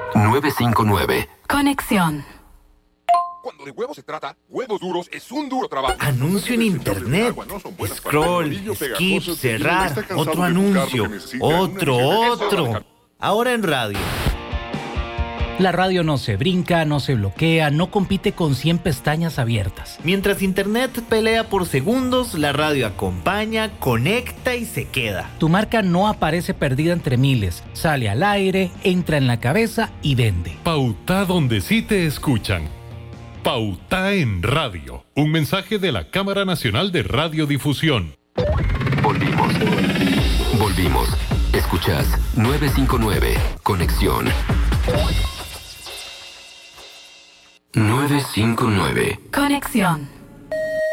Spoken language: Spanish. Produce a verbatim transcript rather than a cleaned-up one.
nueve cinco nueve. Conexión. Cuando de huevos se trata, Huevos Duros es un duro trabajo. Anuncio en internet. Scroll, skip, cerrar. Otro anuncio. Otro, otro. Ahora en radio. La radio no se brinca, no se bloquea, no compite con cien pestañas abiertas. Mientras internet pelea por segundos, la radio acompaña, conecta y se queda. Tu marca no aparece perdida entre miles, sale al aire, entra en la cabeza y vende. Pauta donde sí te escuchan. Pauta en radio. Un mensaje de la Cámara Nacional de Radiodifusión. Volvimos. Volvimos. Escuchás nueve cinco nueve. Conexión. nueve cinco nueve. Conexión.